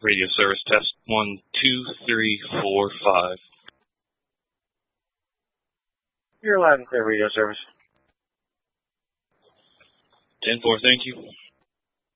Radio service test 1, 2, 3, 4, 5. You're live and clear, radio service. 10-4, thank you.